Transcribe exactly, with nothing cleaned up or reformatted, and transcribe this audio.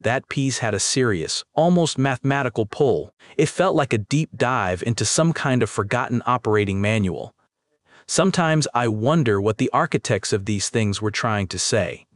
That piece had a serious, almost mathematical pull. It felt like a deep dive into some kind of forgotten operating manual. Sometimes I wonder what the architects of these things were trying to say.